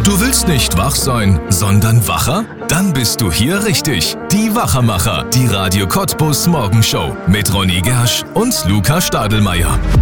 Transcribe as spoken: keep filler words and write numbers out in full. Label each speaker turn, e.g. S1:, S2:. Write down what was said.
S1: Du willst nicht wach sein, sondern wacher? Dann bist du hier richtig. Die Wachermacher, die Radio Cottbus Morgenshow mit Ronny Gersch und Luca Stadelmeier.